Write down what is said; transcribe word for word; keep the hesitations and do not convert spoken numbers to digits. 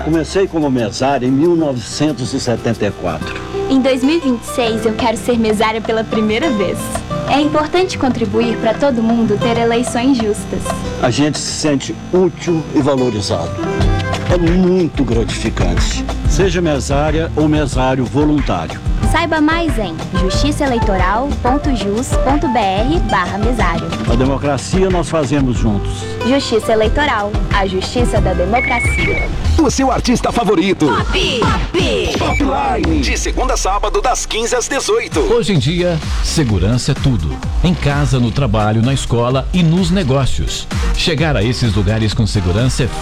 Comecei como mesário em mil novecentos e setenta e quatro. Em dois mil e vinte e seis, eu quero ser mesária pela primeira vez. É importante contribuir para todo mundo ter eleições justas. A gente se sente útil e valorizado. É muito gratificante. Seja mesária ou mesário voluntário. Saiba mais em justiçaeleitoral.jus.br barra mesário. A democracia nós fazemos juntos. Justiça Eleitoral, a justiça da democracia. O seu artista favorito. Pop! Pop! Popline. De segunda a sábado, das quinze às dezoito. Hoje em dia, segurança é tudo. Em casa, no trabalho, na escola e nos negócios. Chegar a esses lugares com segurança é